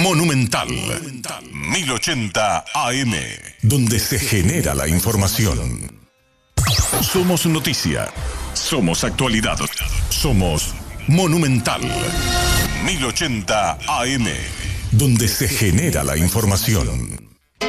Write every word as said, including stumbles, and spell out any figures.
Monumental mil ochenta A M, donde se genera la información. Somos noticia, somos actualidad, somos Monumental mil ochenta A M, donde se genera la información.